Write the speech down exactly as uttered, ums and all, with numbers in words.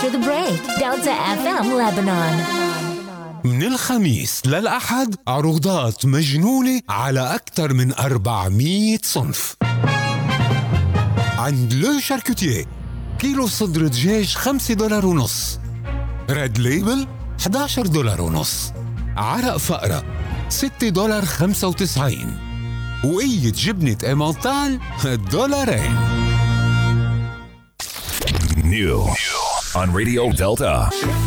after the break. Delta إف إم Lebanon. من الخميس للأحد عروضات مجنونة على أكثر من أربعمية صنف. عند لو شاركوتيه كيلو صدر دجاج خمسة دولار ونص، ريد ليبل إحدى عشر دولار ونص، عرق فقرة ستة دولار خمسة وتسعين، وقية جبنة إيمانتال دولارين. New on Radio Delta.